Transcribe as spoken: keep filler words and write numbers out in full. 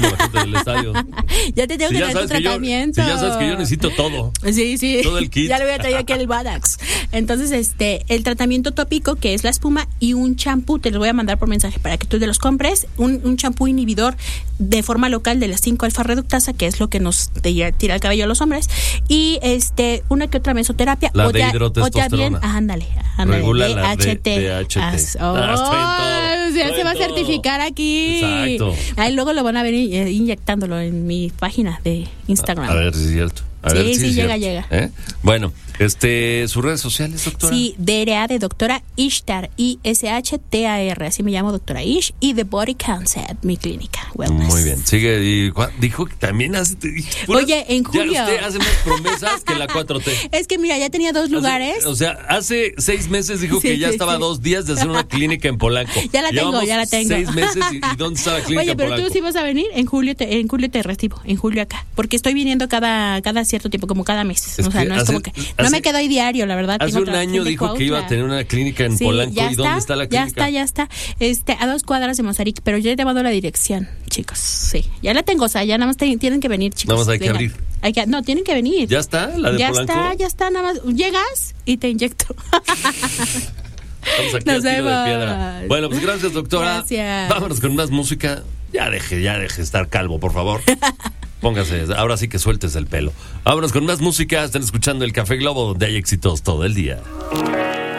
como la gente del estadio. Ya te tengo Si que ya dar tu sabes que yo, tratamiento. si ya sabes que yo necesito todo. Sí, sí. Todo el kit. Ya le voy a traer aquí el Badax. Entonces, este, el tratamiento tópico, que es la espuma, y un champú, te lo voy a mandar por mensaje para que tú te los compres. Un, un champú inhibidor de forma local de la cinco alfa reductasa, que es lo que nos tira, tira el cabello a los hombres. Y este, una que otra mesoterapia. La o de ya, hidrotestosterona. O ya bien, ándale, ándale. Regula la D H T. D H T. As- oh, Ah, estoy en todo. ya Estoy se va a en todo. certificar aquí. Exacto. Ahí luego lo van a ver eh, inyectándolo en mi página de Instagram. A ver si es cierto. A Sí, ver si sí, es llega, cierto. llega. ¿Eh? Bueno, este, sus redes sociales, doctora. Sí, D R A de doctora Ishtar, I S H T A R, así me llamo doctora Ish, y The Body Concept, mi clínica wellness. Muy bien, sigue. Y, cua- dijo que también hace. puras- Oye, en julio. Ya usted hace más promesas que la cuatro T. Es que mira, ya tenía dos lugares. Hace- o sea, hace seis meses dijo Sí, que ya sí, estaba sí. dos días de hacer una clínica en Polanco. Ya la tengo, Llevamos ya la tengo. Seis meses y, y ¿dónde está la clínica Oye, en pero Polanco? tú sí vas a venir en julio, te, en julio te recibo, en julio acá, porque estoy viniendo cada cada cierto tiempo, como cada mes. Es o sea, que no es hace- como que no hace- me quedo ahí diario, la verdad. Hace tengo un trabajo año de dijo que iba a Cuautla. tener una clínica en Sí, Polanco. ya ¿Y dónde está la clínica? Ya está, ya está. Este, a dos cuadras de Mazarik, pero ya he llevado la dirección, chicos. Sí, ya la tengo, o sea, ya nada más te- tienen que venir, chicos. Nada más hay que Vengan. abrir. Hay que, no, tienen que venir. ¿Ya está la de ya Polanco? está, ya está, nada más. Llegas y te inyecto. Estamos aquí Nos a tiro de vemos. piedra. Bueno, pues gracias, doctora. Gracias. Vámonos con más música. Ya deje, ya deje de estar calvo, por favor. Póngase, ahora sí que sueltes el pelo. Vámonos con más música. Están escuchando el Café Globo, donde hay éxitos todo el día.